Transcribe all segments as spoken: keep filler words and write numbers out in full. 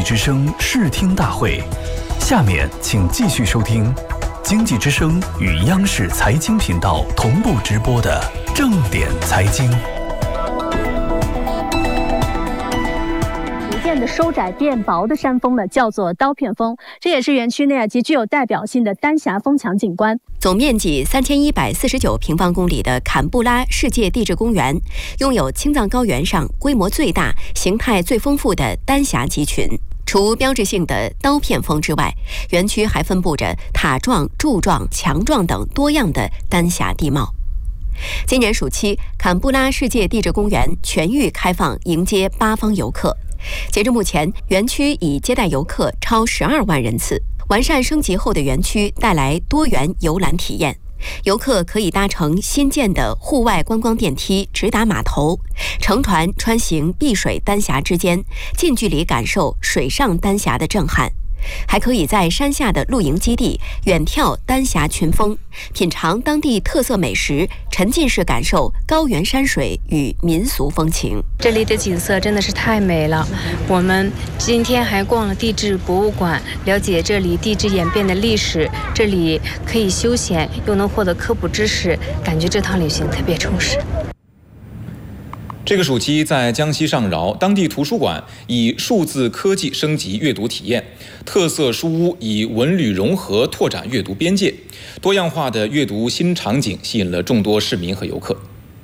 之声视听大会，下面请继续收听经济之声与央视财经频道同步直播的正点财经。 逐渐的收窄变薄的山峰了，叫做刀片峰，这也是园区内啊极具有代表性的丹霞峰墙景观。 总面积三千一百四十九平方公里的坎布拉世界地质公园，拥有青藏高原上规模最大、形态最丰富的丹霞集群。除标志性的刀片峰之外，园区还分布着塔状、柱状、墙状等多样的丹霞地貌。今年暑期，坎布拉世界地质公园全域开放迎接八方游客。截至目前，园区已接待游客超十二万人次。完善升级后的园区带来多元游览体验，游客可以搭乘新建的户外观光电梯直达码头，乘船穿行碧水丹霞之间，近距离感受水上丹霞的震撼。还可以在山下的露营基地远眺丹霞群峰，品尝当地特色美食，沉浸式感受高原山水与民俗风情。 这里的景色真的是太美了，我们今天还逛了地质博物馆，了解这里地质演变的历史，这里可以休闲又能获得科普知识，感觉这趟旅行特别充实。 这个暑期，在江西上饶，当地图书馆以数字科技升级阅读体验，特色书屋以文旅融合拓展阅读边界，多样化的阅读新场景吸引了众多市民和游客。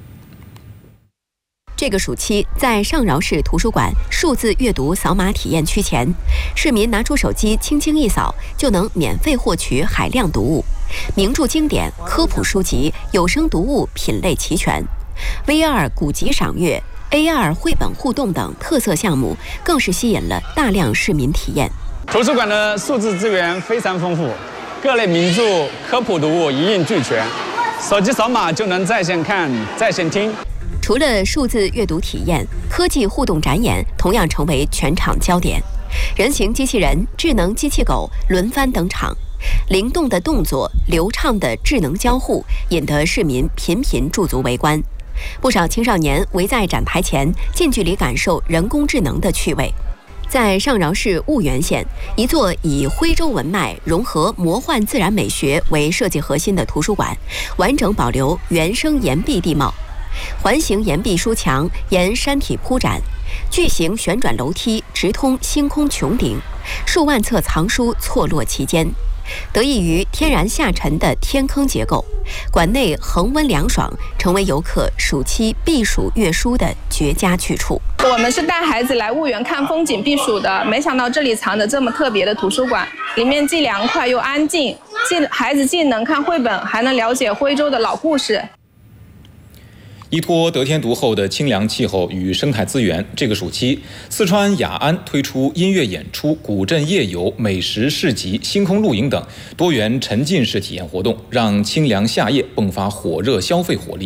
这个暑期，在上饶市图书馆数字阅读扫码体验区前，市民拿出手机轻轻一扫，就能免费获取海量读物，名著经典、科普书籍、有声读物品类齐全。V R 古籍赏阅、A R 绘本互动等特色项目，更是吸引了大量市民体验。 图书馆的数字资源非常丰富，各类名著、科普读物一应俱全，手机扫码就能在线看、在线听。 除了数字阅读体验，科技互动展演同样成为全场焦点。人形机器人、智能机器狗轮番登场，灵动的动作、流畅的智能交互，引得市民频频驻足围观。不少青少年围在展台前，近距离感受人工智能的趣味。在上饶市婺源县，一座以徽州文脉融合魔幻自然美学为设计核心的图书馆，完整保留原生岩壁地貌。环形岩壁书墙沿山体铺展，巨型旋转楼梯直通星空穹顶，数万册藏书错落其间。得益于天然下沉的天坑结构，馆内恒温凉爽，成为游客暑期避暑阅书的绝佳去处。 我们是带孩子来婺源看风景避暑的，没想到这里藏着这么特别的图书馆，里面既凉快又安静，既孩子既能看绘本，还能了解徽州的老故事。 依托得天独厚的清凉气候与生态资源，这个暑期，四川雅安推出音乐演出、古镇夜游、美食市集、星空露营等多元沉浸式体验活动，让清凉夏夜迸发火热消费活力。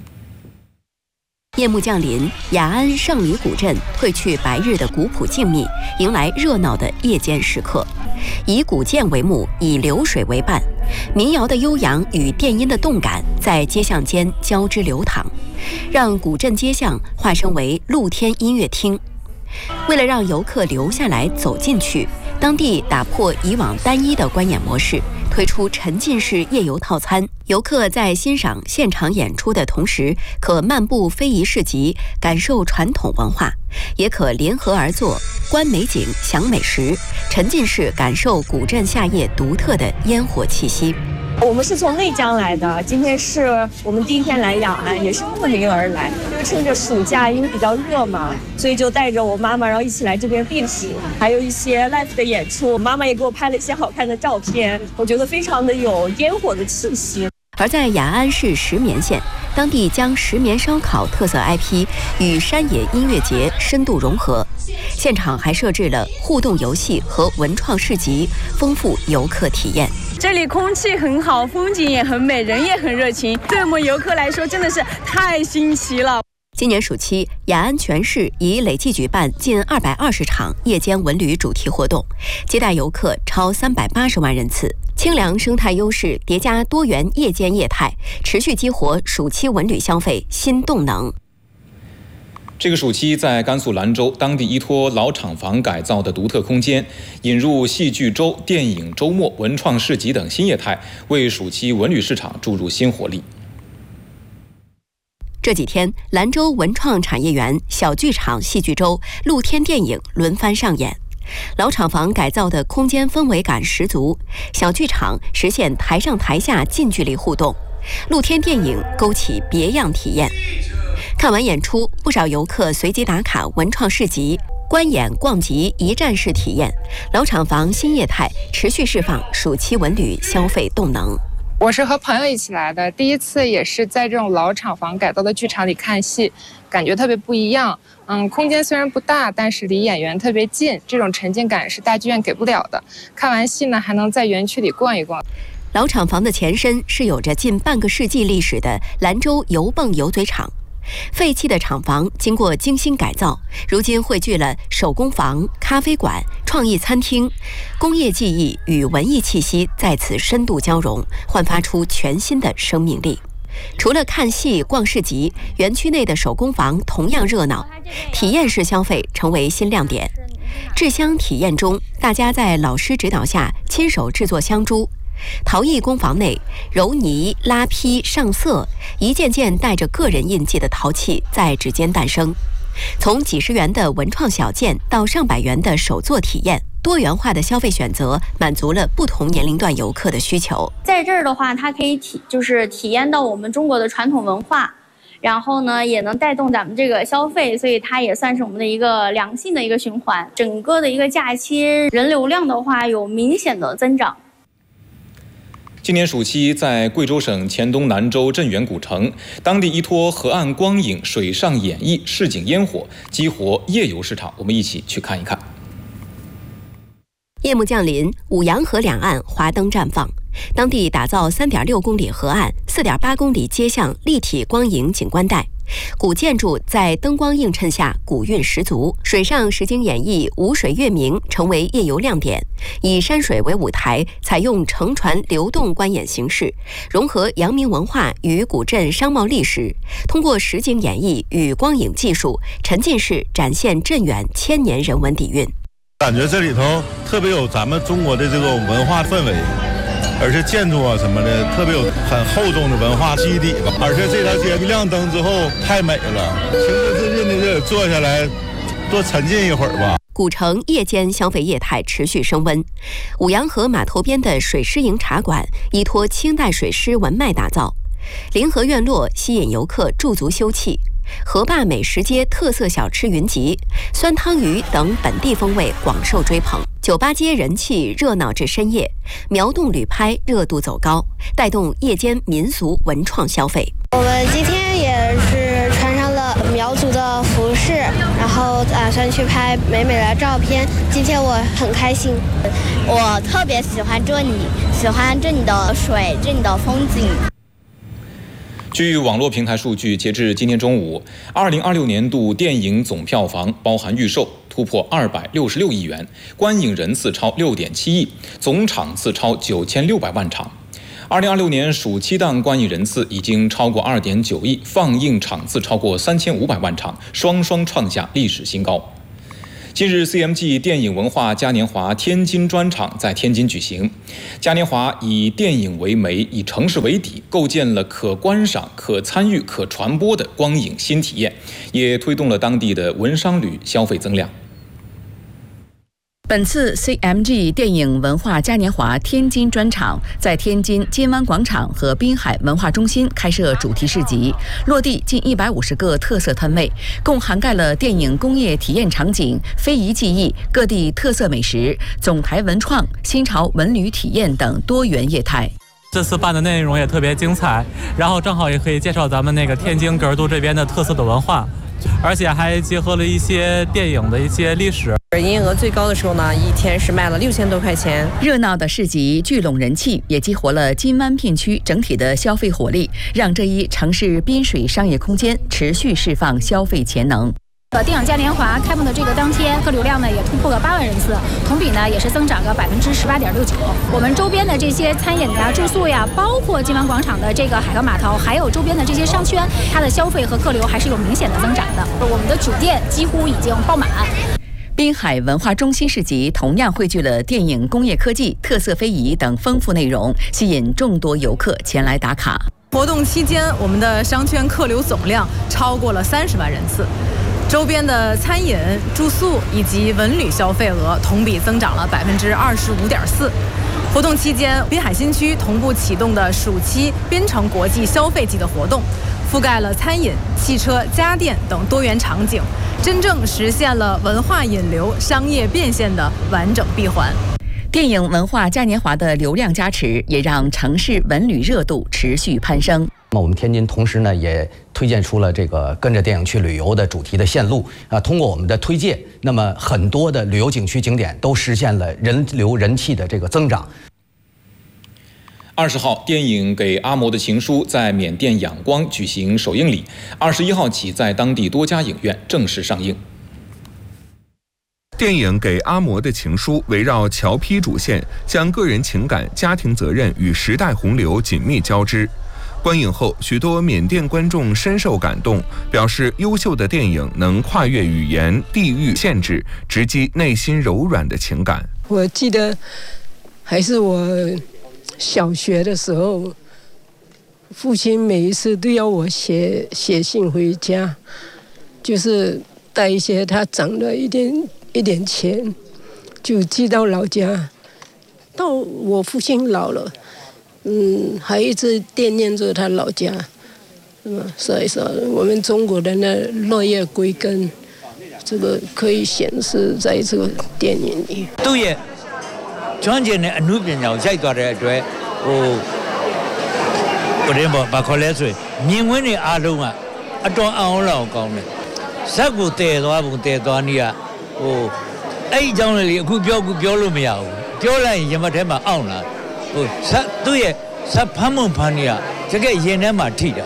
夜幕降临，雅安圣里古镇褪去白日的古朴静谧，迎来热闹的夜间时刻。以古建为幕，以流水为伴，民谣的悠扬与电音的动感在街巷间交织流淌，让古镇街巷化身为露天音乐厅。为了让游客留下来走进去，当地打破以往单一的观演模式，推出沉浸式夜游套餐。游客在欣赏现场演出的同时，可漫步非遗市集，感受传统文化，也可联合而坐，观美景、享美食，沉浸式感受古镇夏夜独特的烟火气息。 我们是从内江来的，今天是我们第一天来雅安，也是慕名而来，就趁着暑假，因为比较热嘛，所以就带着我妈妈，然后一起来这边避暑，还有一些 live 的演出，我妈妈也给我拍了一些好看的照片，我觉得非常的有烟火的气息。 而在雅安市石棉县，当地将石棉烧烤特色 I P 与山野音乐节深度融合，现场还设置了互动游戏和文创市集，丰富游客体验。 这里空气很好，风景也很美，人也很热情，对我们游客来说真的是太新奇了。 今年暑期，雅安全市已累计举办近二百二十场夜间文旅主题活动，接待游客超三百八十万人次。清凉生态优势叠加多元夜间业态，持续激活暑期文旅消费新动能。 这个暑期，在甘肃兰州，当地依托老厂房改造的独特空间，引入戏剧周、电影周末、文创市集等新业态，为暑期文旅市场注入新活力。 这几天，兰州文创产业园、小剧场、戏剧周、露天电影轮番上演。老厂房改造的空间氛围感十足，小剧场实现台上台下近距离互动，露天电影勾起别样体验。看完演出，不少游客随即打卡文创市集，观演逛集一站式体验。老厂房新业态持续释放暑期文旅消费动能。 我是和朋友一起来的，第一次也是在这种老厂房改造的剧场里看戏，感觉特别不一样。嗯，空间虽然不大，但是离演员特别近，这种沉浸感是大剧院给不了的。看完戏呢，还能在园区里逛一逛。 老厂房的前身是有着近半个世纪历史的兰州油泵油嘴厂。废弃的厂房经过精心改造，如今汇聚了手工坊、咖啡馆、创意餐厅，工业技艺与文艺气息在此深度交融，焕发出全新的生命力。除了看戏、逛市集，园区内的手工坊同样热闹，体验式消费成为新亮点。制香体验中，大家在老师指导下亲手制作香珠。陶艺工坊内，揉泥、拉坯、上色，一件件带着个人印记的陶器在指尖诞生。从几十元的文创小件到上百元的手作体验，多元化的消费选择满足了不同年龄段游客的需求。 在这儿的话，它可以体就是体验到我们中国的传统文化，然后呢，也能带动咱们这个消费，所以它也算是我们的一个良性的一个循环。整个的一个假期人流量的话，有明显的增长。 今年暑期，在贵州省黔东南州镇远古城，当地依托河岸光影、水上演绎、市井烟火，激活夜游市场。我们一起去看一看。 夜幕降临，五羊河两岸华灯绽放，当地打造三点六公里河岸、四点八公里街巷立体光影景观带。古建筑在灯光映衬下古韵十足，水上实景演绎舞水月明成为夜游亮点。以山水为舞台，采用乘船流动观演形式，融合阳明文化与古镇商贸历史，通过实景演绎与光影技术，沉浸式展现镇远千年人文底蕴。 感觉这里头特别有咱们中国的这个文化氛围。而且建筑啊什么的特别有很厚重的文化基底吧，而且这条街一亮灯之后太美了，情不自禁的就得坐下来多沉浸一会儿吧。 古城夜间消费业态持续升温，五羊河码头边的水师营茶馆依托清代水师文脉打造，临河院落吸引游客驻足休憩。河坝美食街特色小吃云集，酸汤鱼等本地风味广受追捧。酒吧街人气热闹至深夜，苗洞旅拍热度走高，带动夜间民俗文创消费。 我们今天也是穿上了苗族的服饰，然后打算去拍美美的照片。今天我很开心， 我特别喜欢这里，喜欢这里的水，这里的风景。 据网络平台数据，截至今天中午，二零二六年度电影总票房包含预售突破二百六十六亿元，观影人次超六点七亿，总场次超九千六百万场。二零二六年暑期档观影人次已经超过二点九亿，放映场次超过三千五百万场，双双创下历史新高。近日 ，C M G 电影文化嘉年华天津专场在天津举行。嘉年华以电影为媒，以城市为底，构建了可观赏、可参与、可传播的光影新体验，也推动了当地的文商旅消费增量。 本次 C M G 电影文化嘉年华天津专场在天津金湾广场和滨海文化中心开设主题市集，落地近一百五十个特色摊位，共涵盖了电影工业体验场景、非遗技艺、各地特色美食、总台文创、新潮文旅体验等多元业态。 这次办的内容也特别精彩，然后正好也可以介绍咱们那个天津格尔都这边的特色的文化，而且还结合了一些电影的一些历史。 营业额最高的时候呢，一天是卖了六千多块钱。 热闹的市集聚拢人气，也激活了金湾片区整体的消费活力，让这一城市滨水商业空间持续释放消费潜能。 呃，电影嘉年华开幕的这个当天，客流量呢也突破了八万人次，同比呢也是增长个百分之十八点六九。我们周边的这些餐饮呀、住宿呀，包括金湾广场的这个海河码头，还有周边的这些商圈，它的消费和客流还是有明显的增长的。我们的主店几乎已经爆满。 滨海文化中心市集同样汇聚了电影、工业科技、特色非遗等丰富内容，吸引众多游客前来打卡。 活动期间，我们的商圈客流总量超过了三十万人次。周边的餐饮、住宿以及文旅消费额同比增长了百分之二十五点四。活动期间，滨海新区同步启动的暑期滨城国际消费季的活动，覆盖了餐饮、汽车、家电等多元场景，真正实现了文化引流、商业变现的完整闭环。 电影文化嘉年华的流量加持，也让城市文旅热度持续攀升。 那么我们天津同时呢，也推荐出了这个跟着电影去旅游的主题的线路啊。通过我们的推荐，那么很多的旅游景区景点都实现了人流人气的这个增长。 二十号，电影《给阿嬷的情书》在缅甸仰光举行首映礼，二十一号起在当地多家影院正式上映。 电影《给阿嬷的情书》围绕乔批主线，将个人情感、家庭责任与时代洪流紧密交织。观影后，许多缅甸观众深受感动，表示优秀的电影能跨越语言、地域限制，直击内心柔软的情感。 我记得还是我小学的时候，父亲每一次都要我写写信回家，就是带一些他涨的一点一点钱，就寄到老家。到我父亲老了。嗯，还一直惦念着他老家，嗯，所以说我们中国人的落叶归根，这个可以显示在这个电影里。 都也专辑呢，努边有在多的对，哦，我哋冇把佢嚟做，缅甸嘅阿龍啊，一當啱啦我講咧，十個地多冇地多呢啊，哦，哎將嚟你股票股票都沒有，票嚟已經冇睇嘛啱啦。对，是潘孟潘的，这个也能马替的。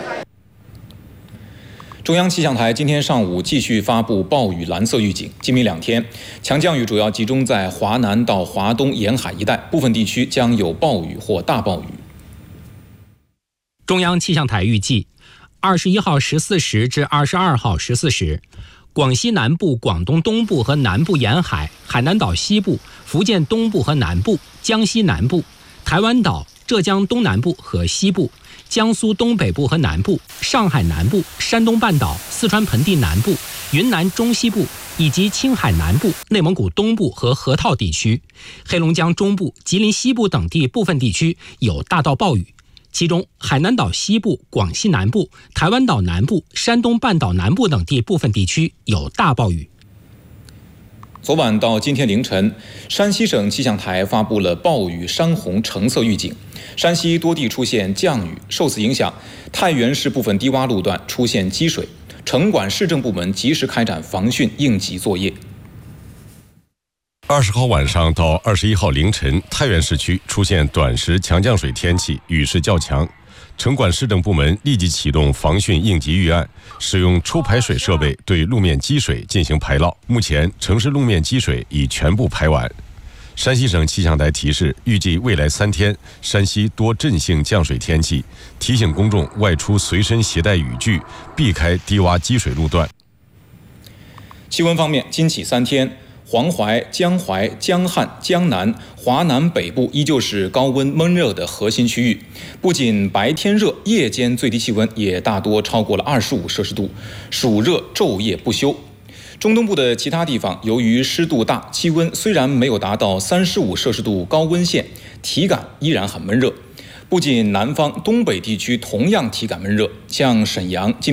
中央气象台今天上午继续发布暴雨蓝色预警，今明两天，强降雨主要集中在华南到华东沿海一带，部分地区将有暴雨或大暴雨。 中央气象台预计，二十一号十四时至二十二号十四时。广西南部、广东东部和南部沿海、海南岛西部、福建东部和南部、江西南部、台湾岛、浙江东南部和西部、江苏东北部和南部、上海南部、山东半岛、四川盆地南部、云南中西部以及青海南部、内蒙古东部和河套地区、黑龙江中部、吉林西部等地部分地区有大到暴雨。其中，海南岛西部、广西南部、台湾岛南部、山东半岛南部等地部分地区有大暴雨。 昨晚到今天凌晨，山西省气象台发布了暴雨山洪橙色预警，山西多地出现降雨，受此影响，太原市部分低洼路段出现积水，城管市政部门及时开展防汛应急作业。 二十号晚上到二十一号凌晨，太原市区出现短时强降水天气，雨势较强。城管市政部门立即启动防汛应急预案，使用抽排水设备对路面积水进行排涝。目前，城市路面积水已全部排完。山西省气象台提示，预计未来三天，山西多阵性降水天气，提醒公众外出随身携带雨具，避开低洼积水路段。 气温方面，今起三天。黄淮、江淮、江汉、江南、华南北部依旧是高温闷热的核心区域，不仅白天热，夜间最低气温也大多超过了二十五摄氏度，暑热昼夜不休。中东部的其他地方，由于湿度大，气温虽然没有达到三十五摄氏度高温线，体感依然很闷热。不仅南方、东北地区同样体感闷热，像沈阳今